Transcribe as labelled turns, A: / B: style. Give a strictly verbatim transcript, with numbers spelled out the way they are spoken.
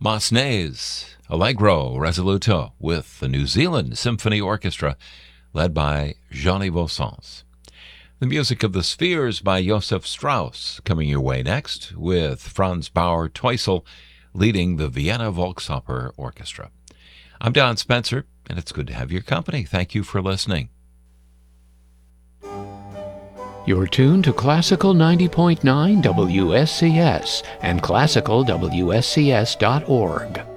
A: Massenet, Allegro Resoluto with the New Zealand Symphony Orchestra led by Jean-Yves Ossens. The music of the Spheres by Joseph Strauss coming your way next with Franz Bauer Teusel leading the Vienna Volksoper Orchestra. I'm Don Spencer, and it's good to have your company. Thank you for listening.
B: You're tuned to Classical ninety point nine W S C S and classical W S C S dot org.